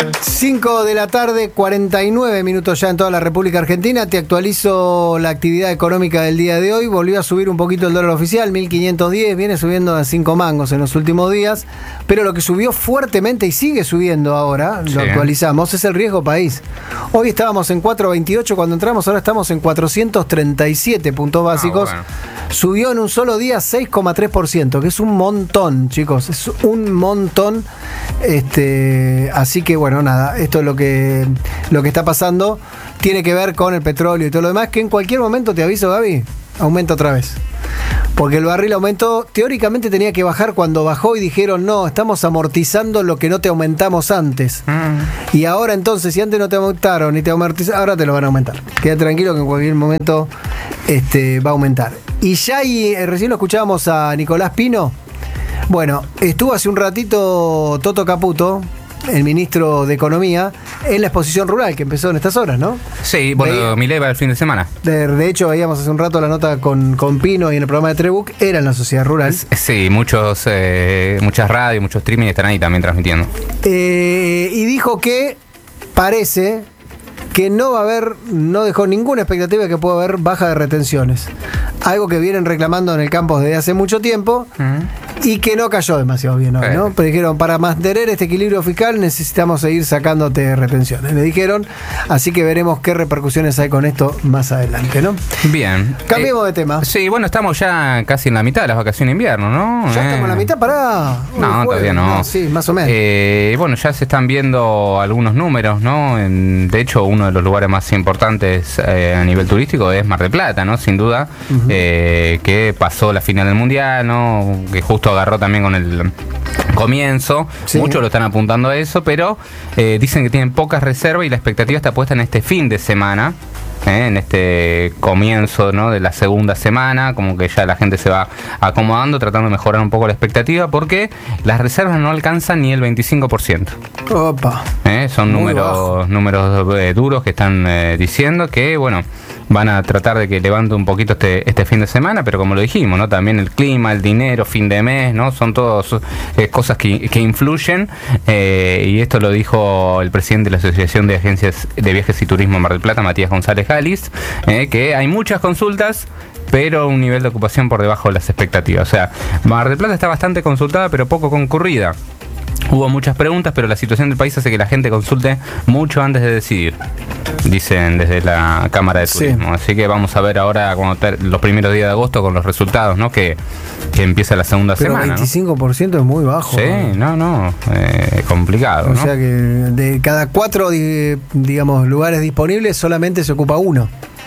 5 de la tarde, 49 minutos ya en toda la República Argentina. Te actualizo la actividad económica del día de hoy. Volvió a subir un poquito el dólar oficial, 1.510, viene subiendo a 5 mangos en los últimos días. Pero lo que subió fuertemente y sigue subiendo ahora, lo actualizamos, es el riesgo país. Hoy estábamos en 4.28 cuando entramos, ahora estamos en 437 puntos básicos. Bueno. Subió en un solo día 6,3%, que es un montón, chicos, es un montón. Así que bueno, nada, esto es lo que está pasando. Tiene que ver con el petróleo y todo lo demás, que en cualquier momento, te aviso, Gaby, aumenta otra vez. Porque el barril aumentó, teóricamente tenía que bajar cuando bajó y dijeron, no, estamos amortizando lo que no te aumentamos antes. Y ahora entonces, si antes no te aumentaron ni te amortizaron, ahora te lo van a aumentar. Queda tranquilo que en cualquier momento va a aumentar. Y ya recién lo escuchábamos a Nicolás Pino. Bueno, estuvo hace un ratito Toto Caputo, el ministro de Economía, en la exposición rural que empezó en estas horas, ¿no? Sí, bueno, Milei va el fin de semana. De hecho, veíamos hace un rato la nota con Pino y en el programa de Trebuch, era en la sociedad rural. Sí, muchas radios, muchos streaming están ahí también transmitiendo. Y dijo que parece que no va a haber, no dejó ninguna expectativa de que pueda haber baja de retenciones. Algo que vienen reclamando en el campo desde hace mucho tiempo. Y que no cayó demasiado bien hoy, ¿no? Pero dijeron, para mantener este equilibrio fiscal necesitamos seguir sacándote retenciones, le dijeron. Así que veremos qué repercusiones hay con esto más adelante, ¿no? Bien. Cambiemos de tema. Sí, bueno, estamos ya casi en la mitad de las vacaciones de invierno, ¿no? ¿Ya estamos en la mitad? Pará. No, todavía no. Sí, más o menos. Bueno, ya se están viendo algunos números, ¿no? De hecho, uno de los lugares más importantes a nivel turístico es Mar del Plata, ¿no? Sin duda, que pasó la final del Mundial, ¿no? Que justo agarró también con el comienzo. Sí. Muchos lo están apuntando a eso, pero dicen que tienen pocas reservas y la expectativa está puesta en este fin de semana, en este comienzo, ¿no?, de la segunda semana, como que ya la gente se va acomodando, tratando de mejorar un poco la expectativa, porque las reservas no alcanzan ni el 25%. Opa. Son números duros que están diciendo que, bueno, van a tratar de que levante un poquito este fin de semana, pero como lo dijimos, ¿no?, también el clima, el dinero, fin de mes, ¿no?, son todas cosas que influyen, y esto lo dijo el presidente de la Asociación de Agencias de Viajes y Turismo en Mar del Plata, Matías González Galis, que hay muchas consultas, pero un nivel de ocupación por debajo de las expectativas. O sea, Mar del Plata está bastante consultada, pero poco concurrida. Hubo muchas preguntas, pero la situación del país hace que la gente consulte mucho antes de decidir, dicen desde la Cámara de Turismo. Sí. Así que vamos a ver ahora los primeros días de agosto con los resultados, ¿no? Que empieza la segunda semana. Pero 25%, ¿no? Es muy bajo. Sí, complicado, ¿no? O sea que de cada 4, digamos, lugares disponibles solamente se ocupa uno.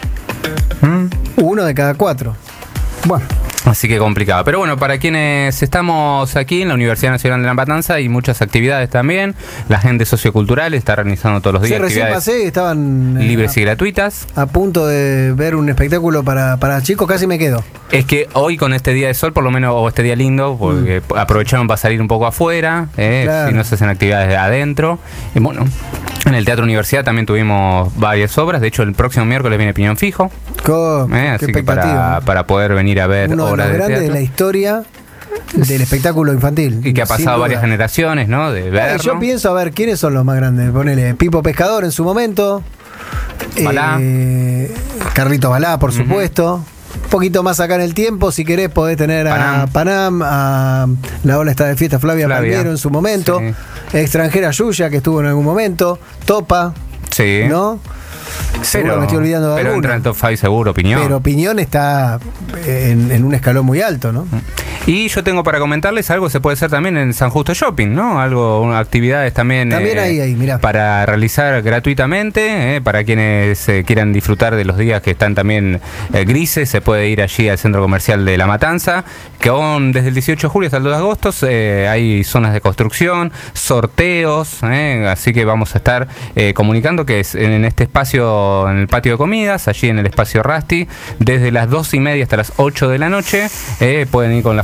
Uno de cada 4. Bueno. Así que complicado. Pero bueno, para quienes estamos aquí en la Universidad Nacional de La Matanza hay muchas actividades también. La gente sociocultural está realizando todos los días actividades recién pasé, estaban libres y gratuitas. A punto de ver un espectáculo para chicos, casi me quedo. Es que hoy con este día de sol, por lo menos, o este día lindo, porque aprovecharon para salir un poco afuera, claro. Si no se hacen actividades de adentro. Y bueno, en el Teatro Universidad también tuvimos varias obras. De hecho, el próximo miércoles viene Piñón Fijo. Así que para poder venir a ver obras de grande de la historia del espectáculo infantil. Y que ha pasado varias generaciones, ¿no? De verlo. Yo pienso, a ver, ¿quiénes son los más grandes? Ponele Pipo Pescador en su momento. Balá. Carlito Balá, por supuesto. Un poquito más acá en el tiempo, si querés podés tener a Panam, a La Ola Está de Fiesta, Flavia Palmiero en su momento. Sí. Extranjera Yuya, que estuvo en algún momento. Topa. Sí. ¿No? Seguro me estoy olvidando de alguno. Entra en el top 5 seguro, Piñón. Pero Piñón está en un escalón muy alto, ¿no? Y yo tengo para comentarles algo que se puede hacer también en San Justo Shopping, ¿no? Actividades también ahí, mirá. Para realizar gratuitamente, para quienes quieran disfrutar de los días que están también grises, se puede ir allí al Centro Comercial de La Matanza, que aún desde el 18 de julio hasta el 2 de agosto hay zonas de construcción, sorteos, así que vamos a estar comunicando que es en este espacio, en el patio de comidas, allí en el espacio Rasti, desde las 2:30 hasta las 8 de la noche, pueden ir con la familia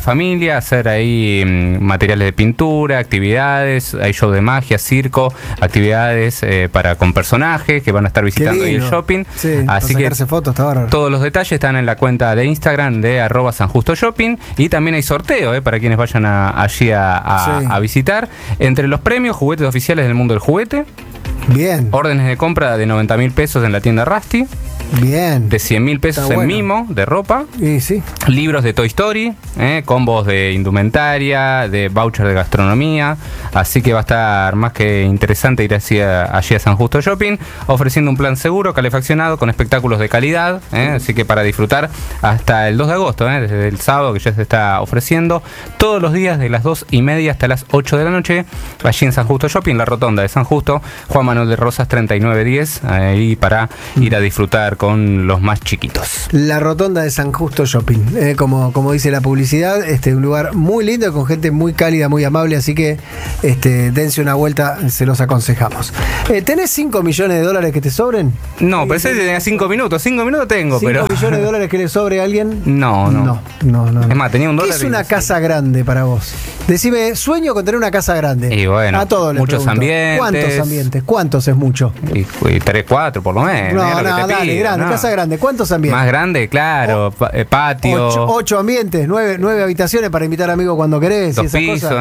familia, hacer ahí materiales de pintura, actividades, hay show de magia, circo, actividades con personajes que van a estar visitando ahí el shopping. Sí, así que fotos, está bárbaro. Todos los detalles están en la cuenta de Instagram de @sanjustoshopping, y también hay sorteo para quienes vayan allí a visitar. Entre los premios, juguetes oficiales del mundo del juguete. Bien. Órdenes de compra de 90.000 pesos en la tienda Rusty. Bien. De 100.000 pesos en mimo, de ropa. Sí. Libros de Toy Story, combos de indumentaria, de voucher de gastronomía. Así que va a estar más que interesante ir allí a San Justo Shopping, ofreciendo un plan seguro, calefaccionado, con espectáculos de calidad. Así que para disfrutar hasta el 2 de agosto, desde el sábado que ya se está ofreciendo, todos los días de las 2:30 hasta las 8 de la noche, allí en San Justo Shopping, la rotonda de San Justo, Juan Manuel de Rosas 3910, ahí para ir a disfrutar con los más chiquitos. La rotonda de San Justo Shopping, como dice la publicidad, un lugar muy lindo, con gente muy cálida, muy amable, así que dense una vuelta, se los aconsejamos. ¿Tenés 5 millones de dólares que te sobren? No, pensé que tenía 5 minutos. 5 minutos tengo, pero... ¿5 millones de dólares que le sobre a alguien? No. Es más, tenía $1. ¿Qué es una casa grande para vos? Decime, sueño con tener una casa grande. Y bueno, a todos les muchos pregunto. ambientes. ¿Cuántos ambientes? ¿Cuántos es mucho? Y 3, 4 por lo menos. No, dale, grande, casa grande. ¿Cuántos ambientes? Más grande, claro. Patio. 8 ambientes, 9 habitaciones para invitar amigos cuando querés. 2 pisos,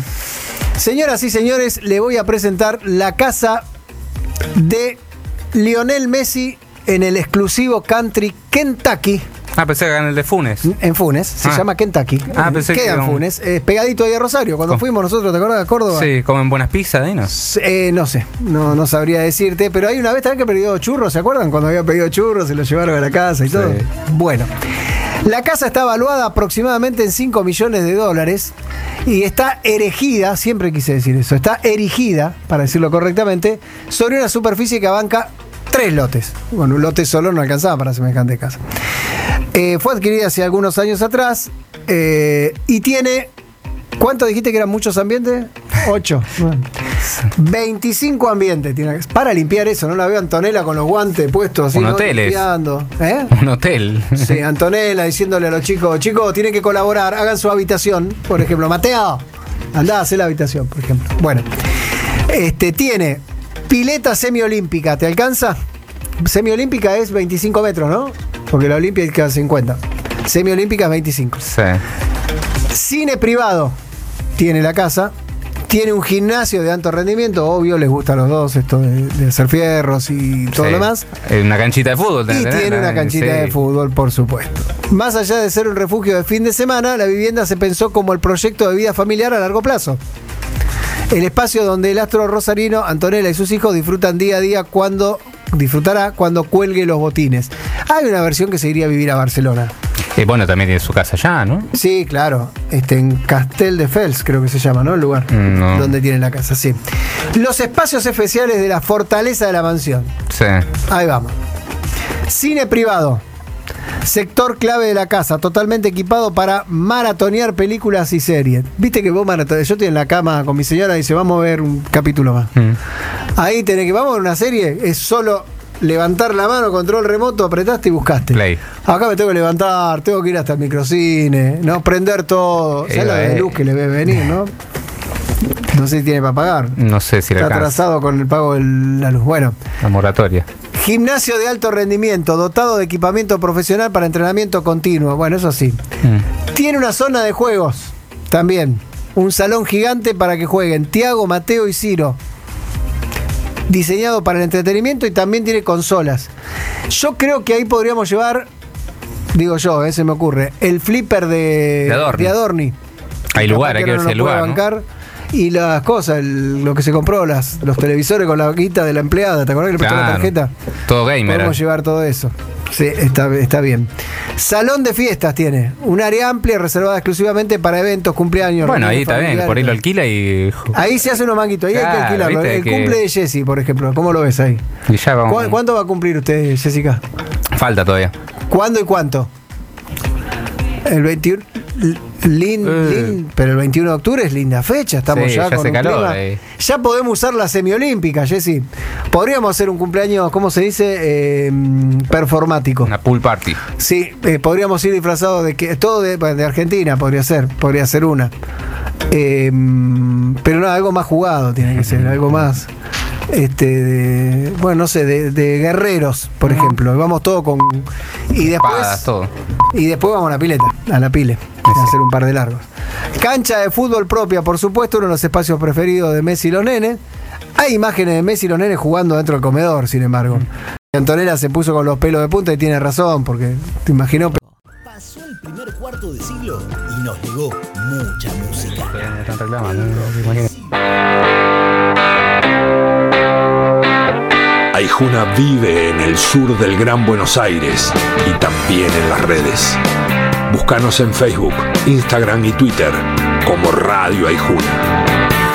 Señoras y señores, le voy a presentar la casa de Lionel Messi en el exclusivo Country Kentucky. Pensé que era en el de Funes. En Funes, se llama Kentucky. Pensé Queda en Funes, pegadito ahí a Rosario. Cuando fuimos nosotros, ¿te acuerdas de Córdoba? Sí, comen buenas pizzas ahí, ¿no? No sé, no sabría decirte, pero hay una vez también que pidió churros, ¿se acuerdan? Cuando había pedido churros, se los llevaron a la casa y todo. Bueno, la casa está evaluada aproximadamente en 5 millones de dólares y está erigida, siempre quise decir eso, está erigida, para decirlo correctamente, sobre una superficie que abarca 3 lotes. Bueno, un lote solo no alcanzaba para semejante casa. Fue adquirida hace algunos años atrás y tiene... ¿Cuánto dijiste que eran muchos ambientes? 8. Bueno. 25 ambientes tiene. Para limpiar eso, no la veo Antonella con los guantes puestos así. Un hotel es. Un hotel. Sí, Antonella diciéndole a los chicos, tienen que colaborar, hagan su habitación. Por ejemplo, Mateo, andá a hacer la habitación, por ejemplo. Bueno, tiene pileta semiolímpica, ¿te alcanza? Semiolímpica es 25 metros, ¿no? Porque la olímpica es 50. Semiolímpica es 25. Sí. Cine privado tiene la casa. Tiene un gimnasio de alto rendimiento, obvio, les gusta a los dos esto de hacer fierros y todo lo demás. Una canchita de fútbol. Y tiene una canchita de fútbol, por supuesto. Más allá de ser un refugio de fin de semana, la vivienda se pensó como el proyecto de vida familiar a largo plazo. El espacio donde el astro rosarino, Antonella y sus hijos disfrutan día a día disfrutará cuando cuelgue los botines. Hay una versión que se iría a vivir a Barcelona. Bueno, también tiene su casa allá, ¿no? Sí, claro. En Castelldefels, creo que se llama, ¿no? El lugar donde tiene la casa, sí. Los espacios especiales de la fortaleza de la mansión. Sí. Ahí vamos. Cine privado. Sector clave de la casa, totalmente equipado para maratonear películas y series. Viste que vos maratoneás. Yo estoy en la cama con mi señora y dice, vamos a ver un capítulo más. Ahí tenés que, vamos a ver una serie, es solo levantar la mano, control remoto, apretaste y buscaste. Play. Acá me tengo que levantar, tengo que ir hasta el microcine, ¿no? Prender todo. ¿Sabes la de luz que le ve venir, no? No sé si tiene para pagar. No sé si está atrasado con el pago de la luz. Bueno. La moratoria. Gimnasio de alto rendimiento, dotado de equipamiento profesional para entrenamiento continuo. Bueno, eso sí. Tiene una zona de juegos también. Un salón gigante para que jueguen Tiago, Mateo y Ciro. Diseñado para el entretenimiento y también tiene consolas. Yo creo que ahí podríamos llevar, digo yo, se me ocurre, el flipper de Adorni. Hay lugar, hay que verse el lugar, bancar, ¿no? Y las cosas, lo que se compró, los televisores con la guita de la empleada, ¿te acordás que le prestó la tarjeta? Todo gamer. Podemos llevar todo eso. Sí, está bien. Salón de fiestas tiene. Un área amplia reservada exclusivamente para eventos, cumpleaños. Bueno, ahí está bien, por ahí lo alquila y... Ahí se hace unos manguitos, ahí hay que alquilarlo. El cumple de Jessy, por ejemplo, ¿cómo lo ves ahí? Y ya vamos. ¿Cuándo va a cumplir usted, Jessica? Falta todavía. ¿Cuándo y cuánto? El 21. Pero el 21 de octubre es linda fecha, estamos Sí, ya ya con hace un calor, clima. Ya podemos usar la semiolímpica, Jessy. Podríamos hacer un cumpleaños, ¿cómo se dice? Performático. Una pool party. Sí, podríamos ir disfrazados de Argentina, podría ser una. Pero no, algo más jugado tiene que ser, algo más. No sé, de guerreros, por ejemplo. Vamos todo con. Y después. Espadas, todo. Y después vamos a la pile. A hacer un par de largos. Cancha de fútbol propia, por supuesto, uno de los espacios preferidos de Messi y los nenes. Hay imágenes de Messi y los nenes jugando dentro del comedor, sin embargo. Antonella se puso con los pelos de punta y tiene razón, porque te imaginó. Pasó el primer cuarto de siglo y nos llegó mucha música. Están reclamando, ¿no? Aijuna vive en el sur del Gran Buenos Aires y también en las redes. Búscanos en Facebook, Instagram y Twitter como Radio Aijuna.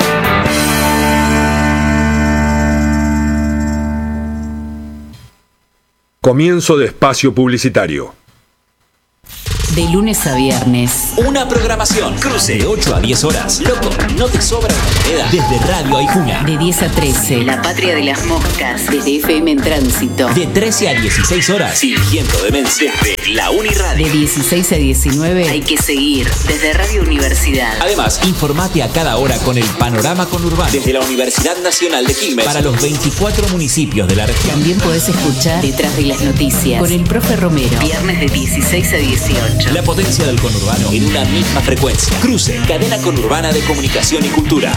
Comienzo de espacio publicitario. De lunes a viernes. Una programación. Cruce de 8 a 10 horas. Loco, no te sobra una moneda. Desde Radio Aijuna. De 10 a 13. La patria de las moscas. Desde FM en Tránsito. De 13 a 16 horas. Fingiendo demencia. Desde la Uniradio. De 16 a 19. Hay que seguir. Desde Radio Universidad. Además, informate a cada hora con el panorama conurbano. Desde la Universidad Nacional de Quilmes. Para los 24 municipios de la región. También podés escuchar Detrás de las Noticias. Con el profe Romero. Viernes de 16 a 18. La potencia del conurbano en una misma frecuencia. Cruce, cadena conurbana de comunicación y cultura.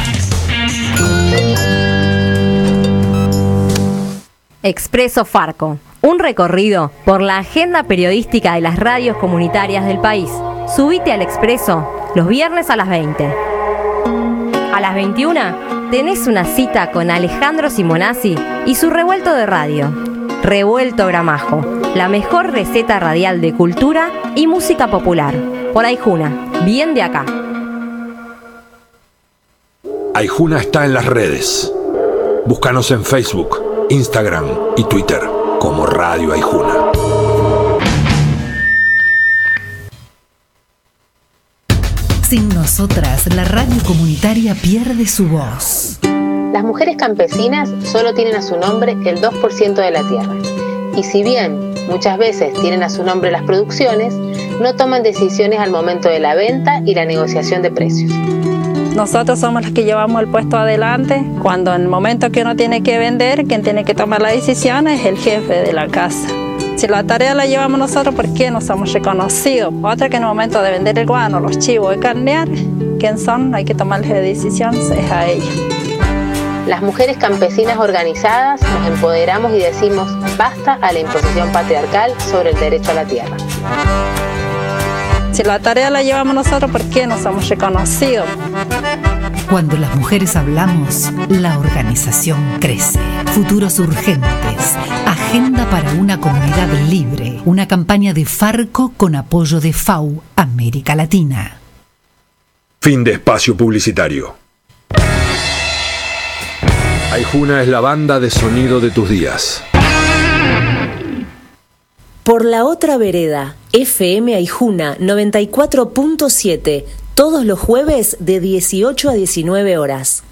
Expreso Farco, un recorrido por la agenda periodística de las radios comunitarias del país. Subite al Expreso los viernes a las 20. A las 21 tenés una cita con Alejandro Simonazzi y su revuelto de radio. Revuelto Gramajo, la mejor receta radial de cultura y música popular. Por Aijuna, bien de acá. Aijuna está en las redes. Búscanos en Facebook, Instagram y Twitter como Radio Aijuna. Sin nosotras, la radio comunitaria pierde su voz. Las mujeres campesinas solo tienen a su nombre el 2% de la tierra. Y si bien muchas veces tienen a su nombre las producciones, no toman decisiones al momento de la venta y la negociación de precios. Nosotros somos los que llevamos el puesto adelante. Cuando en el momento que uno tiene que vender, quien tiene que tomar la decisión es el jefe de la casa. Si la tarea la llevamos nosotros, ¿por qué no somos reconocidos? Otra que en el momento de vender el guano, los chivos, de carnear, ¿quién son? Hay que tomarles la decisión, es a ellos. Las mujeres campesinas organizadas nos empoderamos y decimos basta a la imposición patriarcal sobre el derecho a la tierra. Si la tarea la llevamos nosotros, ¿por qué no somos reconocidos? Cuando las mujeres hablamos, la organización crece. Futuros urgentes. Agenda para una comunidad libre. Una campaña de Farco con apoyo de FAU América Latina. Fin de espacio publicitario. Aijuna es la banda de sonido de tus días. Por la otra vereda, FM Aijuna 94.7, todos los jueves de 18 a 19 horas.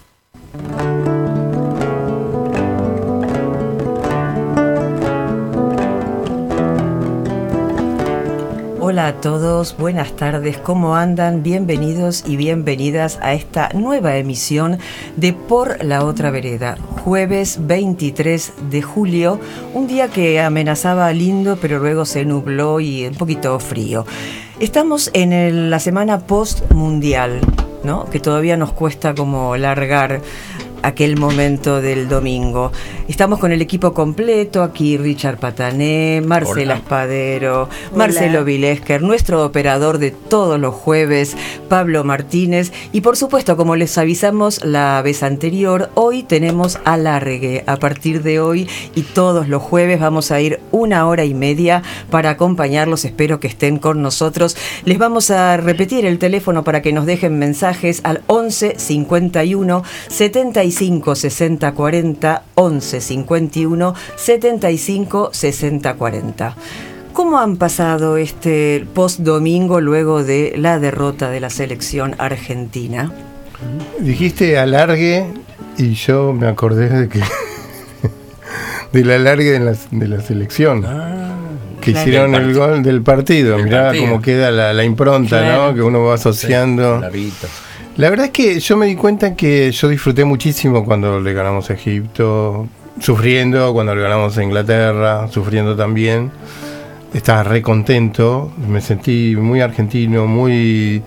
Hola a todos, buenas tardes, ¿cómo andan? Bienvenidos y bienvenidas a esta nueva emisión de Por la Otra Vereda, jueves 23 de julio, un día que amenazaba lindo pero luego se nubló y un poquito frío. Estamos en la semana post-mundial, ¿no? Que todavía nos cuesta como largar aquel momento del domingo. Estamos con el equipo completo, aquí Richard Patané, Marcela Espadero, Marcelo Vilesker, nuestro operador de todos los jueves, Pablo Martínez, y por supuesto, como les avisamos la vez anterior, hoy tenemos alargue. A partir de hoy y todos los jueves vamos a ir 1 hora y media para acompañarlos, espero que estén con nosotros. Les vamos a repetir el teléfono para que nos dejen mensajes al 11 51 75 60 40, 11 51 75 60 40. ¿Cómo han pasado este post-domingo luego de la derrota de la selección argentina? Dijiste alargue y yo me acordé de que del alargue de la selección. Que claro, hicieron el gol del partido. Mirá cómo queda la impronta, claro, ¿no? Que uno va asociando. Sí, la verdad es que yo me di cuenta que yo disfruté muchísimo cuando le ganamos a Egipto, sufriendo, cuando le ganamos a Inglaterra, sufriendo también. Estaba re contento, me sentí muy argentino, muy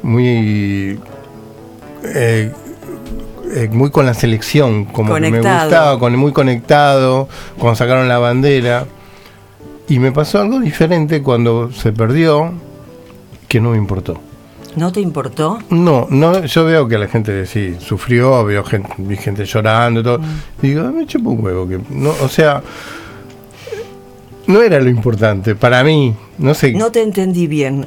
con la selección, como conectado. Que me gustaba, muy conectado, cuando sacaron la bandera. Y me pasó algo diferente cuando se perdió, que no me importó. ¿No te importó? No, yo veo que la gente sí sufrió, vi gente llorando y todo. Y digo, me chupo un huevo. Que no, o sea, no era lo importante para mí. No sé. No te entendí bien.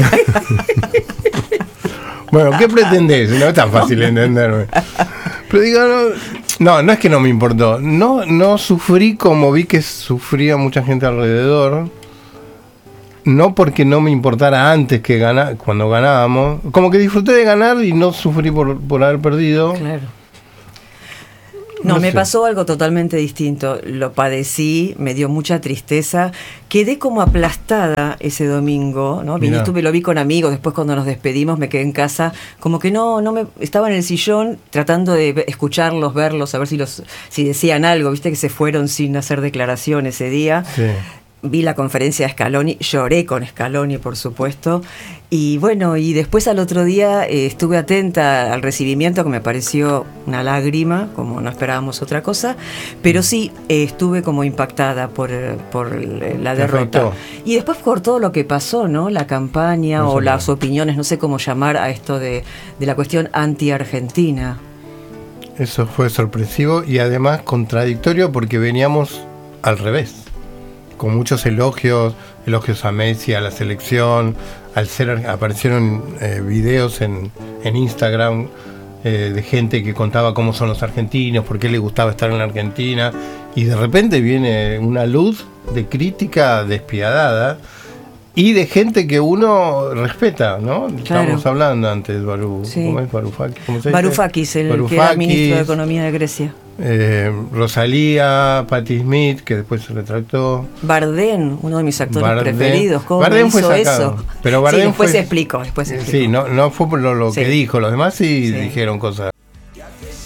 Bueno, ¿qué pretendés? No es tan fácil entenderme. Pero digo, no es que no me importó. No sufrí como vi que sufría mucha gente alrededor. No porque no me importara antes que cuando ganábamos. Como que disfruté de ganar y no sufrí por haber perdido. Claro. No, me pasó algo totalmente distinto. Lo padecí, me dio mucha tristeza. Quedé como aplastada ese domingo, ¿no? Lo vi con amigos, después cuando nos despedimos me quedé en casa. Como que estaba en el sillón tratando de escucharlos, verlos, a ver si decían algo. Viste que se fueron sin hacer declaración ese día. Sí. Vi la conferencia de Scaloni, lloré con Scaloni, por supuesto. Y bueno, y después al otro día estuve atenta al recibimiento, que me pareció una lágrima, como no esperábamos otra cosa. Pero sí, estuve como impactada por la derrota. Y después por todo lo que pasó, ¿no? La campaña o las opiniones, no sé cómo llamar a esto de la cuestión anti-argentina. Eso fue sorpresivo y además contradictorio porque veníamos al revés. Con muchos elogios a Messi, a la selección, aparecieron videos en Instagram de gente que contaba cómo son los argentinos, por qué les gustaba estar en la Argentina, y de repente viene una luz de crítica despiadada y de gente que uno respeta, ¿no? Claro. Estábamos hablando antes, sí. ¿Cómo es? Varoufakis, Varoufakis, que era ministro de Economía de Grecia. Rosalía, Patti Smith, que después se retractó. Bardem, uno de mis actores preferidos. ¿Cómo Bardem hizo fue sacado, eso? Pero Bardem después se explicó. Sí, no fue por lo que dijo. Los demás sí dijeron cosas